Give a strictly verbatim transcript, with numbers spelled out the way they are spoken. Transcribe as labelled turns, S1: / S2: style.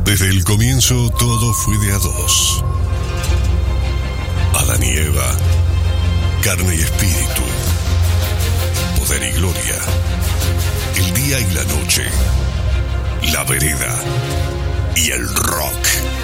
S1: Desde el comienzo todo fue de a dos. Adán y Eva, carne y espíritu, poder y gloria, el día y la noche, la vereda y el rock.